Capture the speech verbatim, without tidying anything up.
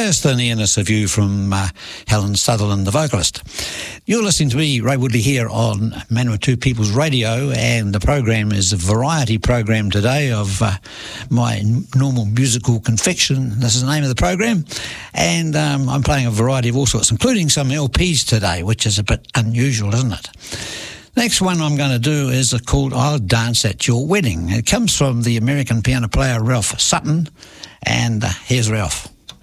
Worse Than the Innocent of You from uh, Helen Sutherland, the vocalist. You're listening to me, Ray Woodley, here on Manawatu People's Radio, and the program is a variety program today of uh, my normal musical confection. This is the name of the program, and um, I'm playing a variety of all sorts, including some L Ps today, which is a bit unusual, isn't it? Next one I'm going to do is called I'll Dance at Your Wedding. It comes from the American piano player Ralph Sutton, and uh, here's Ralph.